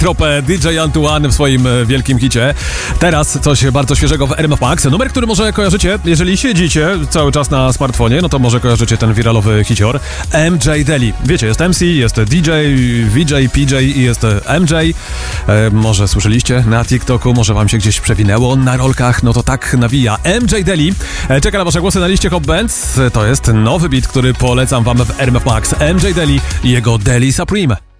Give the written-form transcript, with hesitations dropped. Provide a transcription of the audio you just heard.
tropę DJ Antoine w swoim wielkim hicie. Teraz coś bardzo świeżego w RMF Max. Numer, który może kojarzycie, jeżeli siedzicie cały czas na smartfonie, no to może kojarzycie ten wiralowy hicior. MJ Daily. Wiecie, jest MC, jest DJ, VJ, PJ i jest MJ. Może słyszeliście na TikToku, może wam się gdzieś przewinęło na rolkach, no to tak nawija. MJ Daily. Czeka na wasze głosy na liście Hot Bands. To jest nowy beat, który polecam wam w RMF Max. MJ Daily i jego Daily Supreme.